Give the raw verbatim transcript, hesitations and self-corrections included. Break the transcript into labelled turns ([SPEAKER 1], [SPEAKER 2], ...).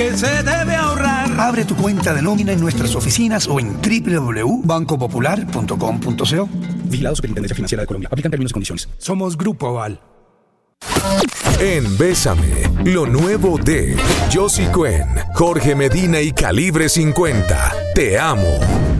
[SPEAKER 1] que se debe ahorrar.
[SPEAKER 2] Abre tu cuenta de nómina en nuestras oficinas o en doble u doble u doble u punto banco popular punto com punto co.
[SPEAKER 3] Vigilado Superintendencia Financiera de Colombia. Aplican términos y condiciones.
[SPEAKER 2] Somos Grupo Aval.
[SPEAKER 4] En Bésame, lo nuevo de Josie Cuen, Jorge Medina y Calibre cincuenta. Te amo.